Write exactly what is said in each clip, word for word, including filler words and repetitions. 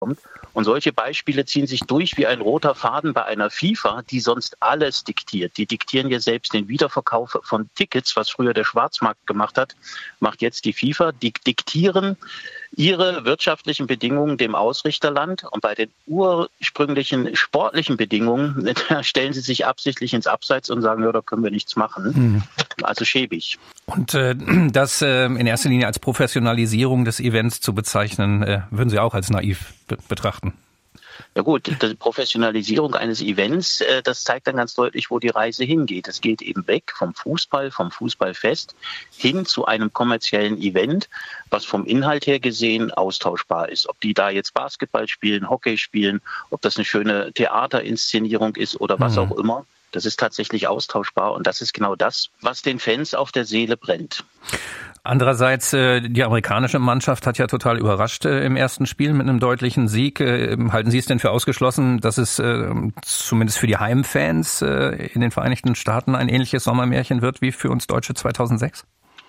Und solche Beispiele ziehen sich durch wie ein roter Faden bei einer FIFA, die sonst alles diktiert. Die diktieren ja selbst den Wiederverkauf von Tickets, was früher der Schwarzmarkt gemacht hat, macht jetzt die FIFA. Die diktieren ihre wirtschaftlichen Bedingungen dem Ausrichterland. Und bei den ursprünglichen sportlichen Bedingungen, da stellen sie sich absichtlich ins Abseits und sagen, ja, da können wir nichts machen. Mhm. Also schäbig. Und äh, das äh, in erster Linie als Professionalisierung des Events zu bezeichnen, äh, würden Sie auch als naiv be- betrachten? Ja gut, die Professionalisierung eines Events, das zeigt dann ganz deutlich, wo die Reise hingeht. Es geht eben weg vom Fußball, vom Fußballfest hin zu einem kommerziellen Event, was vom Inhalt her gesehen austauschbar ist. Ob die da jetzt Basketball spielen, Hockey spielen, ob das eine schöne Theaterinszenierung ist oder was auch immer. Das ist tatsächlich austauschbar und das ist genau das, was den Fans auf der Seele brennt. Andererseits, die amerikanische Mannschaft hat ja total überrascht im ersten Spiel mit einem deutlichen Sieg. Halten Sie es denn für ausgeschlossen, dass es zumindest für die Heimfans in den Vereinigten Staaten ein ähnliches Sommermärchen wird wie für uns Deutsche zweitausendsechs?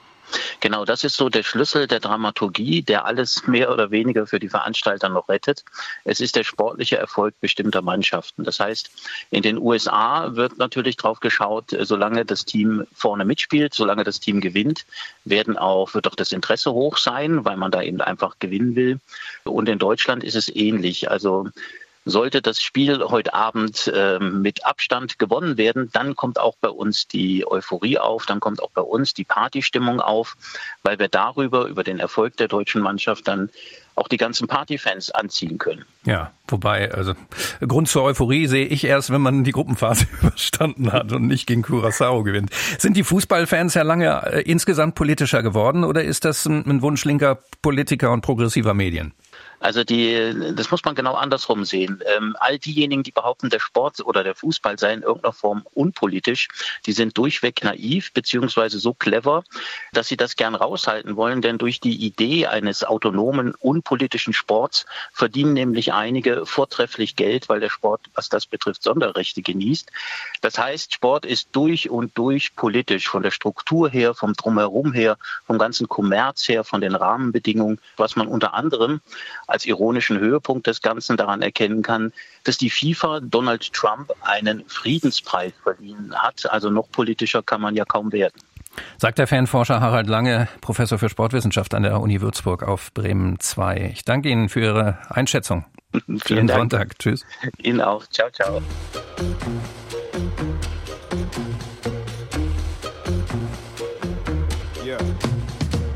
Genau, das ist so der Schlüssel der Dramaturgie, der alles mehr oder weniger für die Veranstalter noch rettet. Es ist der sportliche Erfolg bestimmter Mannschaften. Das heißt, in den U S A wird natürlich drauf geschaut, solange das Team vorne mitspielt, solange das Team gewinnt, werden auch, wird auch das Interesse hoch sein, weil man da eben einfach gewinnen will. Und in Deutschland ist es ähnlich. Also sollte das Spiel heute Abend äh, mit Abstand gewonnen werden, dann kommt auch bei uns die Euphorie auf, dann kommt auch bei uns die Partystimmung auf, weil wir darüber, über den Erfolg der deutschen Mannschaft dann auch die ganzen Partyfans anziehen können. Ja, wobei, also Grund zur Euphorie sehe ich erst, wenn man die Gruppenphase überstanden hat und nicht gegen Curaçao gewinnt. Sind die Fußballfans, Herr Lange, äh, insgesamt politischer geworden oder ist das ein, ein Wunsch linker Politiker und progressiver Medien? Also die, das muss man genau andersrum sehen. Ähm, all diejenigen, die behaupten, der Sport oder der Fußball sei in irgendeiner Form unpolitisch, die sind durchweg naiv beziehungsweise so clever, dass sie das gern raushalten wollen. Denn durch die Idee eines autonomen, unpolitischen Sports verdienen nämlich einige vortrefflich Geld, weil der Sport, was das betrifft, Sonderrechte genießt. Das heißt, Sport ist durch und durch politisch, von der Struktur her, vom Drumherum her, vom ganzen Kommerz her, von den Rahmenbedingungen, was man unter anderem als ironischen Höhepunkt des Ganzen daran erkennen kann, dass die FIFA Donald Trump einen Friedenspreis verliehen hat. Also noch politischer kann man ja kaum werden. Sagt der Fanforscher Harald Lange, Professor für Sportwissenschaft an der Uni Würzburg auf Bremen zwei. Ich danke Ihnen für Ihre Einschätzung. Vielen Dank. Sonntag. Tschüss. Ihnen auch. Ciao, ciao.